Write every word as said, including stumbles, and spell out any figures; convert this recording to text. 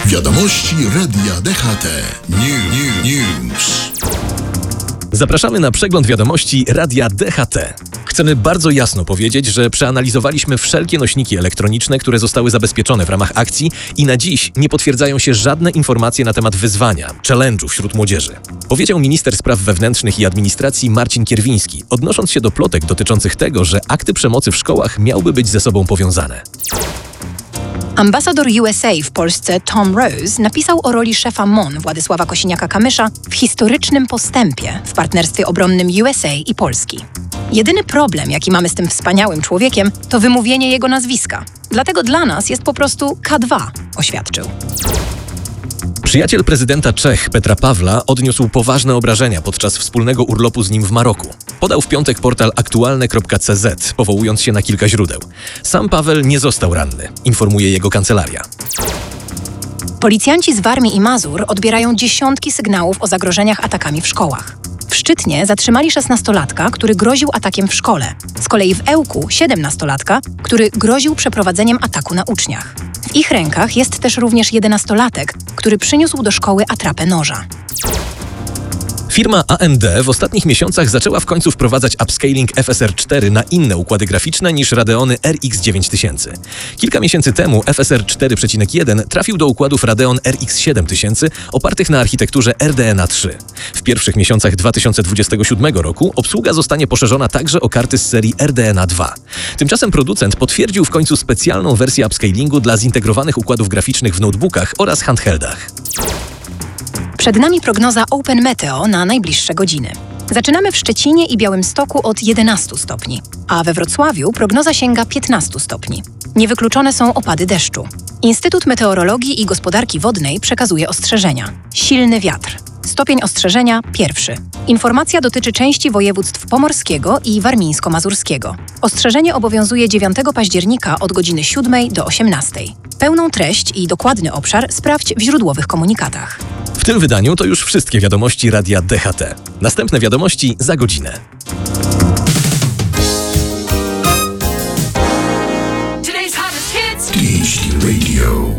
Wiadomości Radia D H T. New, new, news. Zapraszamy na przegląd wiadomości Radia D H T. Chcemy bardzo jasno powiedzieć, że przeanalizowaliśmy wszelkie nośniki elektroniczne, które zostały zabezpieczone w ramach akcji i na dziś nie potwierdzają się żadne informacje na temat wyzwania, challenge'u wśród młodzieży. Powiedział minister spraw wewnętrznych i administracji Marcin Kierwiński, odnosząc się do plotek dotyczących tego, że akty przemocy w szkołach miałyby być ze sobą powiązane. Ambasador U S A w Polsce Tom Rose napisał o roli szefa M O N Władysława Kosiniaka-Kamysza w historycznym postępie w partnerstwie obronnym U S A i Polski. Jedyny problem, jaki mamy z tym wspaniałym człowiekiem, to wymówienie jego nazwiska. Dlatego dla nas jest po prostu K dwa, oświadczył. Przyjaciel prezydenta Czech Petra Pawla odniósł poważne obrażenia podczas wspólnego urlopu z nim w Maroku. Podał w piątek portal aktualne kropka c z, powołując się na kilka źródeł. Sam Paweł nie został ranny, informuje jego kancelaria. Policjanci z Warmii i Mazur odbierają dziesiątki sygnałów o zagrożeniach atakami w szkołach. W Szczytnie zatrzymali szesnastolatka, który groził atakiem w szkole. Z kolei w Ełku siedemnastolatka, który groził przeprowadzeniem ataku na uczniach. W ich rękach jest też również jedenastolatek, który przyniósł do szkoły atrapę noża. Firma A M D w ostatnich miesiącach zaczęła w końcu wprowadzać upscaling F S R cztery na inne układy graficzne niż Radeony R X dziewięć tysięcy. Kilka miesięcy temu F S R cztery przecinek jeden trafił do układów Radeon R X siedem tysięcy opartych na architekturze R D N A trzy. W pierwszych miesiącach dwa tysiące dwudziestego siódmego roku obsługa zostanie poszerzona także o karty z serii R D N A dwa. Tymczasem producent potwierdził w końcu specjalną wersję upscalingu dla zintegrowanych układów graficznych w notebookach oraz handheldach. Przed nami prognoza Open Meteo na najbliższe godziny. Zaczynamy w Szczecinie i Białymstoku od jedenastu stopni, a we Wrocławiu prognoza sięga piętnastu stopni. Niewykluczone są opady deszczu. Instytut Meteorologii i Gospodarki Wodnej przekazuje ostrzeżenia. Silny wiatr. Stopień ostrzeżenia pierwszy. Informacja dotyczy części województw pomorskiego i warmińsko-mazurskiego. Ostrzeżenie obowiązuje dziewiątego października od godziny siódmej do osiemnastej. Pełną treść i dokładny obszar sprawdź w źródłowych komunikatach. W tym wydaniu to już wszystkie wiadomości Radia D H T. Następne wiadomości za godzinę. D H T Radio.